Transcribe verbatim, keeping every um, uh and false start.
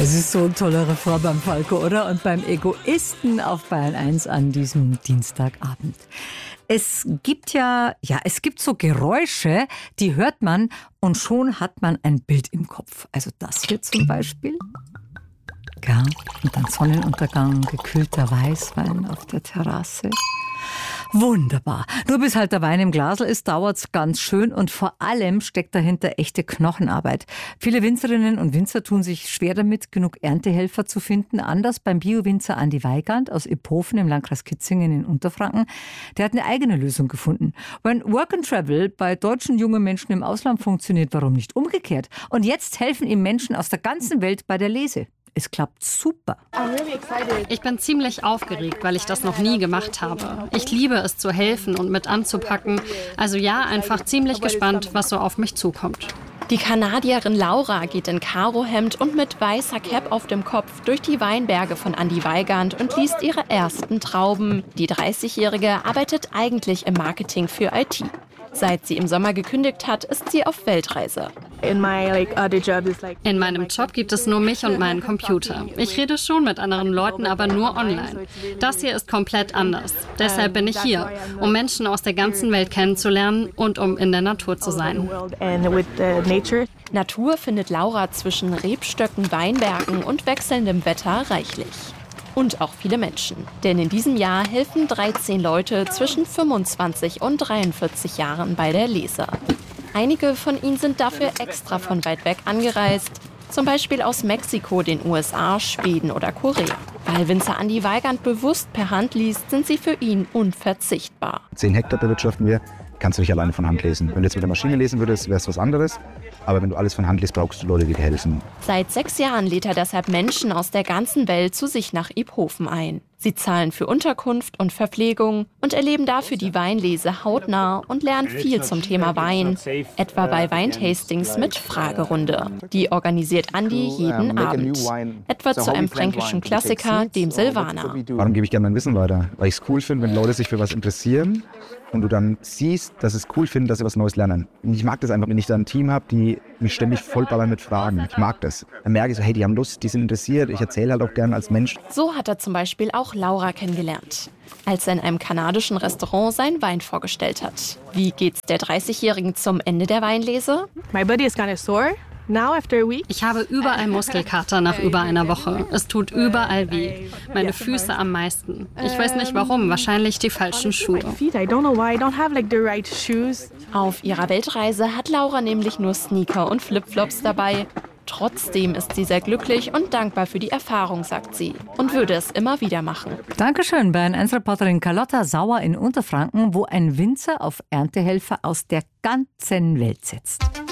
Das ist so ein toller Refrain beim Falco, oder? Und beim Egoisten auf Bayern eins an diesem Dienstagabend. Es gibt ja, ja, es gibt so Geräusche, die hört man und schon hat man ein Bild im Kopf. Also das hier zum Beispiel. Ja, und dann Sonnenuntergang, gekühlter Weißwein auf der Terrasse. Wunderbar. Nur bis halt der Wein im Glasl ist, dauert's ganz schön und vor allem steckt dahinter echte Knochenarbeit. Viele Winzerinnen und Winzer tun sich schwer damit, genug Erntehelfer zu finden. Anders beim Bio-Winzer Andi Weigand aus Iphofen im Landkreis Kitzingen in Unterfranken. Der hat eine eigene Lösung gefunden. Wenn Work and Travel bei deutschen jungen Menschen im Ausland funktioniert, warum nicht umgekehrt? Und jetzt helfen ihm Menschen aus der ganzen Welt bei der Lese. Es klappt super. Ich bin ziemlich aufgeregt, weil ich das noch nie gemacht habe. Ich liebe es zu helfen und mit anzupacken. Also ja, einfach ziemlich gespannt, was so auf mich zukommt. Die Kanadierin Laura geht in Karohemd und mit weißer Cap auf dem Kopf durch die Weinberge von Andi Weigand und liest ihre ersten Trauben. Die dreißigjährige arbeitet eigentlich im Marketing für I T. Seit sie im Sommer gekündigt hat, ist sie auf Weltreise. In meinem Job gibt es nur mich und meinen Computer. Ich rede schon mit anderen Leuten, aber nur online. Das hier ist komplett anders. Deshalb bin ich hier, um Menschen aus der ganzen Welt kennenzulernen und um in der Natur zu sein. Natur findet Laura zwischen Rebstöcken, Weinbergen und wechselndem Wetter reichlich. Und auch viele Menschen. Denn in diesem Jahr helfen dreizehn Leute zwischen fünfundzwanzig und dreiundvierzig Jahren bei der Lese. Einige von ihnen sind dafür extra von weit weg angereist. Zum Beispiel aus Mexiko, den U S A, Schweden oder Korea. Weil Winzer Andi Weigand bewusst per Hand liest, sind sie für ihn unverzichtbar. Zehn Hektar bewirtschaften wir, kannst du nicht alleine von Hand lesen. Wenn du jetzt mit der Maschine lesen würdest, wäre es was anderes. Aber wenn du alles von Hand liest, brauchst du Leute, die dir helfen. Seit sechs Jahren lädt er deshalb Menschen aus der ganzen Welt zu sich nach Iphofen ein. Sie zahlen für Unterkunft und Verpflegung und erleben dafür die Weinlese hautnah und lernen viel zum Thema Wein, etwa bei Weintastings mit Fragerunde. Die organisiert Andi jeden Abend, etwa zu einem fränkischen Klassiker, dem Silvaner. Warum gebe ich gerne mein Wissen weiter? Weil ich es cool finde, wenn Leute sich für was interessieren und du dann siehst, dass sie es cool finden, dass sie was Neues lernen. Und ich mag das einfach, wenn ich da ein Team habe, die mich ständig vollballern mit Fragen. Ich mag das. Dann merke ich so, hey, die haben Lust, die sind interessiert. Ich erzähle halt auch gerne als Mensch. So hat er zum Beispiel auch Laura kennengelernt, als er in einem kanadischen Restaurant seinen Wein vorgestellt hat. Wie geht's der dreißigjährigen zum Ende der Weinlese? My body is kind of sore. Ich habe überall Muskelkater nach über einer Woche. Es tut überall weh. Meine Füße am meisten. Ich weiß nicht warum, wahrscheinlich die falschen Schuhe. Auf ihrer Weltreise hat Laura nämlich nur Sneaker und Flipflops dabei. Trotzdem ist sie sehr glücklich und dankbar für die Erfahrung, sagt sie. Und würde es immer wieder machen. Dankeschön, Bayern eins Reporterin Carlotta Sauer in Unterfranken, wo ein Winzer auf Erntehelfer aus der ganzen Welt setzt.